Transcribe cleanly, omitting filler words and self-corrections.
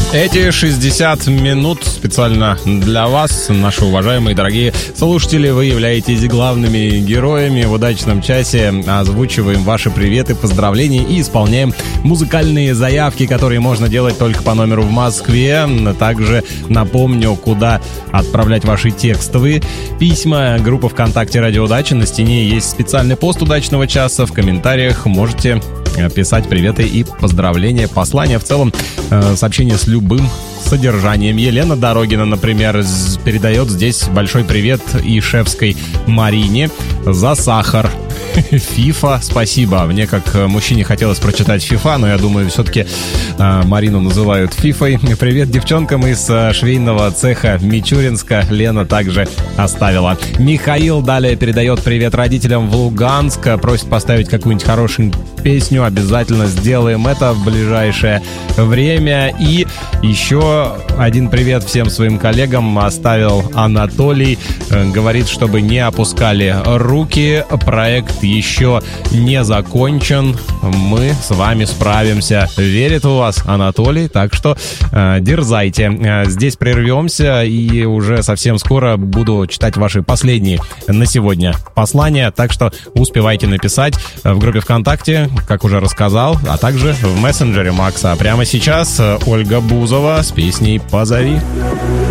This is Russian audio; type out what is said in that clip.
Эти 60 минут специально для вас, наши уважаемые дорогие слушатели. Вы являетесь главными героями. В удачном часе озвучиваем ваши приветы, поздравления и исполняем музыкальные заявки, которые можно делать только по номеру в Москве. Также напомню, куда отправлять ваши текстовые письма. Группа ВКонтакте «Радио Удача». На стене есть специальный пост удачного часа. В комментариях можете писать приветы и поздравления, послания, в целом сообщения с любым содержанием. Елена Дорогина, например, передает здесь большой привет Ишевской Марине за сахар. FIFA, спасибо. Мне как мужчине хотелось прочитать FIFA, но я думаю, все-таки Марину называют Фифой. Привет девчонкам из швейного цеха Мичуринска. Лена также оставила. Михаил далее передает привет родителям в Луганск. Просит поставить какую-нибудь хорошую песню. Обязательно сделаем это в ближайшее время. И еще один привет всем своим коллегам оставил Анатолий. Говорит, чтобы не опускали руки. Проект еще не закончен. Мы с вами справимся. Верит в вас Анатолий, так что дерзайте. Здесь прервемся и уже совсем скоро буду читать ваши последние на сегодня послания, так что успевайте написать в группе ВКонтакте, как уже рассказал, а также в мессенджере Макса. Прямо сейчас Ольга Бузова с песней «Позови».